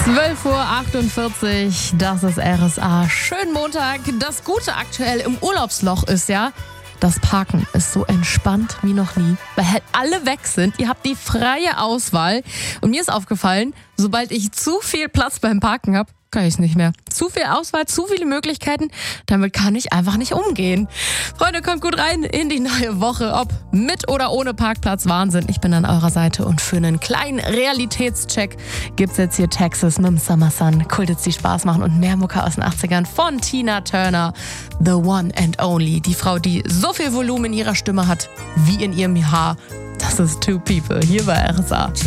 12:48 Uhr, das ist RSA. Schönen Montag. Das Gute aktuell im Urlaubsloch ist ja, das Parken ist so entspannt wie noch nie, weil halt alle weg sind. Ihr habt die freie Auswahl. Und mir ist aufgefallen, sobald ich zu viel Platz beim Parken habe, kann ich es nicht mehr. Zu viel Auswahl, zu viele Möglichkeiten, damit kann ich einfach nicht umgehen. Freunde, kommt gut rein in die neue Woche, ob mit oder ohne Parkplatz. Wahnsinn, ich bin an eurer Seite und für einen kleinen Realitätscheck gibt's jetzt hier Texas mit dem Summer Sun. Kultets, die Spaß machen und mehr Mucke aus den 80ern von Tina Turner. The One and Only, die Frau, die so viel Volumen in ihrer Stimme hat wie in ihrem Haar. Das ist Two People hier bei RSA.